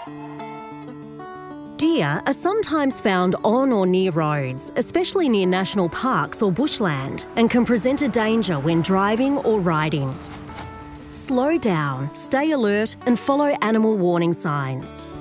Deer are sometimes found on or near roads, especially near national parks or bushland, and can present a danger when driving or riding. Slow down, stay alert, and follow animal warning signs.